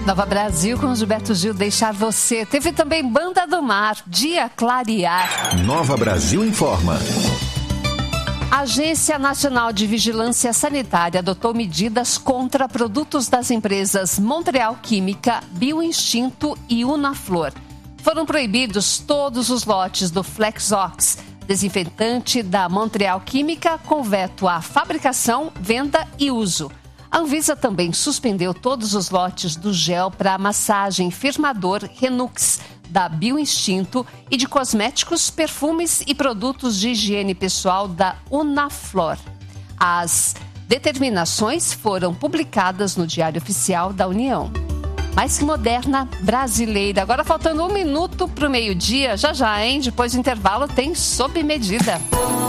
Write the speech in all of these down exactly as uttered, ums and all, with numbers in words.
Nova Brasil com Gilberto Gil, Deixar Você. Teve também Banda do Mar, Dia Clarear. Nova Brasil informa. A Agência Nacional de Vigilância Sanitária adotou medidas contra produtos das empresas Montreal Química, Bioinstinto e Unaflor. Foram proibidos todos os lotes do Flexox, desinfetante da Montreal Química, com veto à fabricação, venda e uso. A Anvisa também suspendeu todos os lotes do gel para massagem firmador Renux, da Bioinstinto, e de cosméticos, perfumes e produtos de higiene pessoal da Unaflor. As determinações foram publicadas no Diário Oficial da União. Mais que moderna, brasileira. Agora faltando um minuto para o meio-dia, já já, hein? Depois do intervalo tem Sob Medida.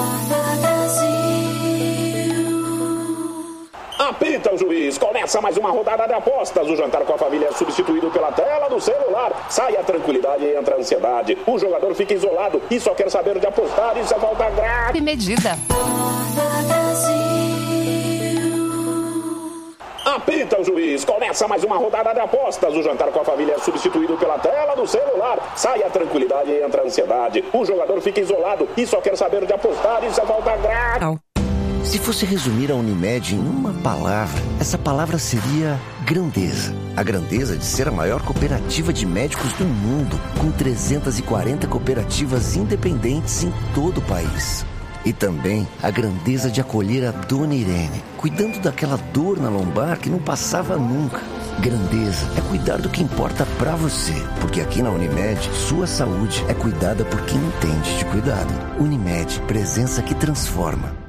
Apita o juiz, começa mais uma rodada de apostas. O jantar com a família é substituído pela tela do celular. Sai a tranquilidade e entra a ansiedade. O jogador fica isolado e só quer saber de apostar. Isso é falta grave. Sob Medida. Apita o juiz, começa mais uma rodada de apostas. O jantar com a família é substituído pela tela do celular. Sai a tranquilidade e entra a ansiedade. O jogador fica isolado e só quer saber de apostar. Isso é falta grave. Se fosse resumir a Unimed em uma palavra, essa palavra seria grandeza. A grandeza de ser a maior cooperativa de médicos do mundo, com trezentas e quarenta cooperativas independentes em todo o país. E também a grandeza de acolher a Dona Irene, cuidando daquela dor na lombar que não passava nunca. Grandeza é cuidar do que importa pra você, porque aqui na Unimed, sua saúde é cuidada por quem entende de cuidado. Unimed, presença que transforma.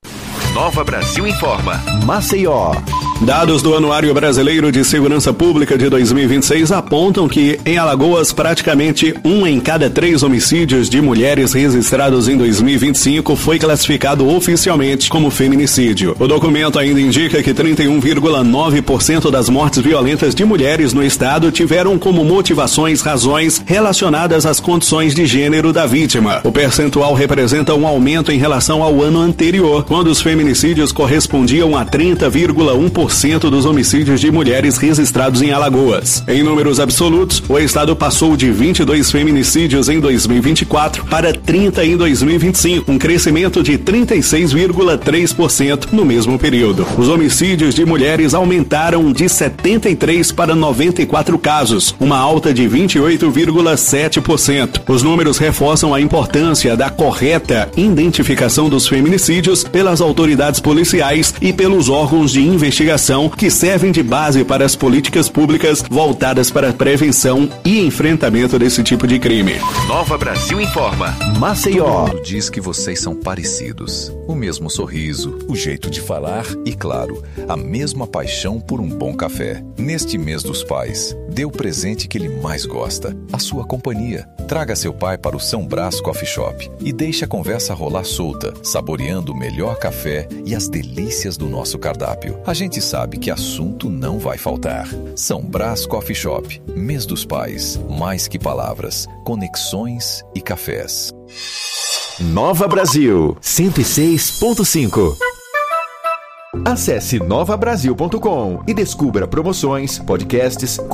Nova Brasil informa. Maceió. Dados do Anuário Brasileiro de Segurança Pública de dois mil e vinte e seis apontam que, em Alagoas, praticamente um em cada três homicídios de mulheres registrados em dois mil e vinte e cinco foi classificado oficialmente como feminicídio. O documento ainda indica que trinta e um vírgula nove por cento das mortes violentas de mulheres no estado tiveram como motivações razões relacionadas às condições de gênero da vítima. O percentual representa um aumento em relação ao ano anterior, quando os feminicídios correspondiam a trinta vírgula um por cento dos homicídios de mulheres registrados em Alagoas. Em números absolutos, o estado passou de vinte e dois feminicídios em dois mil e vinte e quatro para trinta em dois mil e vinte e cinco, um crescimento de trinta e seis vírgula três por cento no mesmo período. Os homicídios de mulheres aumentaram de setenta e três para noventa e quatro casos, uma alta de vinte e oito vírgula sete por cento. Os números reforçam a importância da correta identificação dos feminicídios pelas autoridades policiais e pelos órgãos de investigação que servem de base para as políticas públicas voltadas para a prevenção e enfrentamento desse tipo de crime. Nova Brasil informa. Maceió. Todo mundo diz que vocês são parecidos. O mesmo sorriso, o jeito de falar e, claro, a mesma paixão por um bom café. Neste mês dos pais, dê o presente que ele mais gosta, a sua companhia. Traga seu pai para o São Brás Coffee Shop e deixe a conversa rolar solta, saboreando o melhor café e as delícias do nosso cardápio. A gente sabe que assunto não vai faltar. São Brás Coffee Shop, mês dos pais, mais que palavras, conexões e cafés. Nova Brasil, cento e seis ponto cinco. Acesse nova brasil ponto com e descubra promoções, podcasts,